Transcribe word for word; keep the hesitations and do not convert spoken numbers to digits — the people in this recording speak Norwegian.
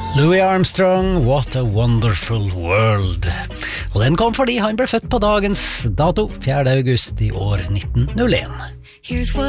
Louis Armstrong, What a Wonderful World. Og den kom fordi han ble født på dagens dato, fjerde august i år nitten null en.